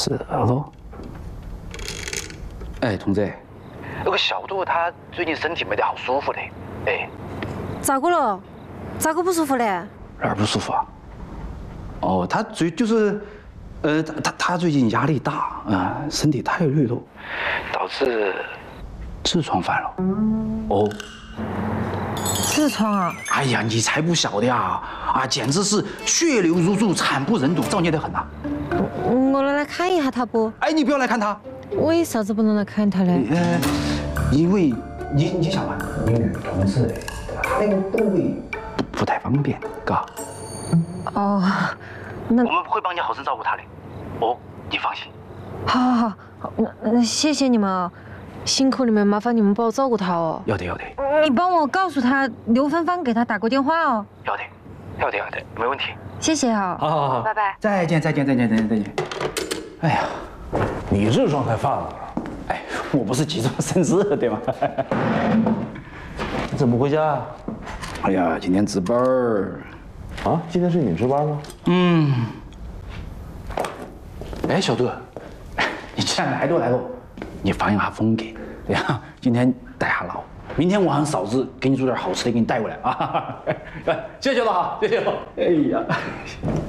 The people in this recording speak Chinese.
是喽。哎，童子， 那个小杜他最近身体没得好舒服的，哎， 咋个了？咋个不舒服嘞？ 哪儿不舒服啊？哦，他他最近压力大啊，身体太累了，导致痔疮犯了。哦， 痔疮啊？ 哎呀，你才不晓得呀！啊，简直是血流如注，惨不忍睹，造孽得很呐！ 我来看一下他不？ 哎，你不要来看他。 为啥子不能来看他嘞？ 因为你想嘛，你女同事嘞，他那个部位不太方便，嘎。 哦，那我们会帮你好生照顾他的，哦，你放心。 好，那谢谢你们啊，辛苦你们，麻烦你们帮我照顾他哦。 要得。 你帮我告诉他刘芬芳给他打过电话哦。 要得，没问题。 谢谢啊。 好， 拜拜。 再见。哎呀， 你痔疮才犯了。 哎，我不是急中生智对吗？ 你怎么不回家啊？ 哎呀，今天值班儿。 啊，今天是你值班吗？ 哎，小杜，你既然来了，你放下风格，对呀，今天代下劳，明天晚上嫂子给你煮点好吃的，给你带过来啊！谢谢了哈，谢谢了。哎呀。